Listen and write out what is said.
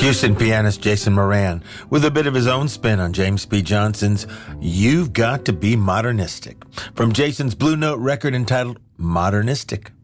Houston pianist Jason Moran with a bit of his own spin on James P. Johnson's You've Got to Be Modernistic from Jason's Blue Note record entitled Modernistic.